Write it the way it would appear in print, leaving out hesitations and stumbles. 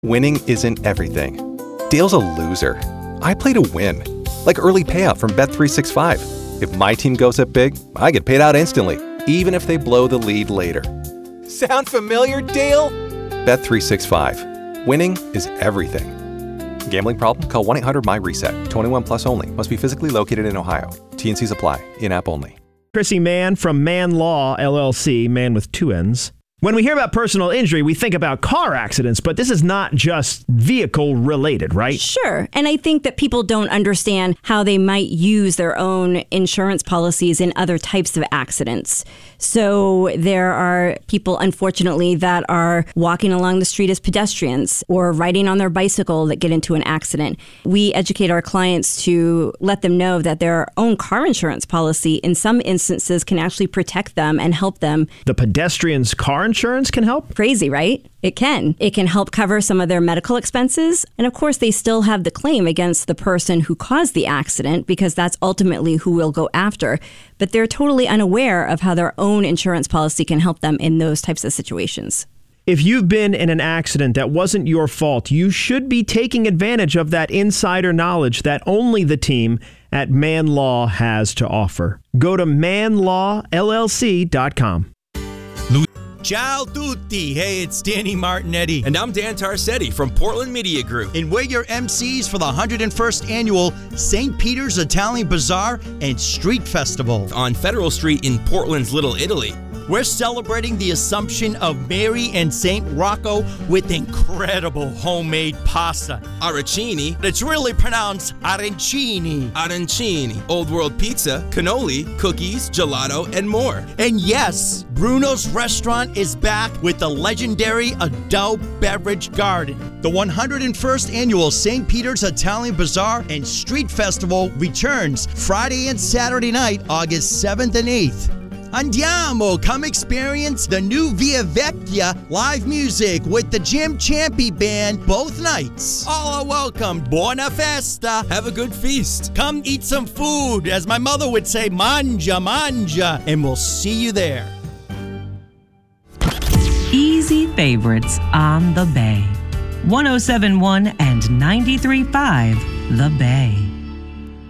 Winning isn't everything. Dale's a loser. I play to win. Like early payout from Bet365. If my team goes up big, I get paid out instantly, even if they blow the lead later. Sound familiar, Dale? Bet365. Winning is everything. Gambling problem? Call 1-800-MY-RESET. 21 plus only. Must be physically located in Ohio. T&Cs apply. In-app only. Chrissy Mann from Mann Law, LLC, Mann with 2 N's. When we hear about personal injury, we think about car accidents, but this is not just vehicle related, right? Sure. And I think that people don't understand how they might use their own insurance policies in other types of accidents. So there are people, unfortunately, that are walking along the street as pedestrians or riding on their bicycle that get into an accident. We educate our clients to let them know that their own car insurance policy, in some instances, can actually protect them and help them. The pedestrian's car insurance can help? Crazy, right? It can. It can help cover some of their medical expenses. And of course, they still have the claim against the person who caused the accident because that's ultimately who we'll go after. But they're totally unaware of how their own insurance policy can help them in those types of situations. If you've been in an accident that wasn't your fault, you should be taking advantage of that insider knowledge that only the team at Mann Law has to offer. Go to mannlawllc.com. Ciao tutti! Hey, it's Danny Martinetti. And I'm Dan Tarsetti from Portland Media Group. And we're your MCs for the 101st Annual St. Peter's Italian Bazaar and Street Festival On Federal Street in Portland's Little Italy. We're celebrating the Assumption of Mary and St. Rocco with incredible homemade pasta. Arancini. It's really pronounced arancini. Arancini. Old World Pizza, cannoli, cookies, gelato, and more. And yes, Bruno's Restaurant is back with the legendary Adult Beverage Garden. The 101st Annual St. Peter's Italian Bazaar and Street Festival returns Friday and Saturday night, August 7th and 8th. Andiamo! Come experience the new Via Vecchia live music with the Jim Champy Band both nights. All are welcome. Buona festa. Have a good feast. Come eat some food. As my mother would say, mangia, mangia. And we'll see you there. Easy favorites on the Bay. 107.1 and 93.5 The Bay.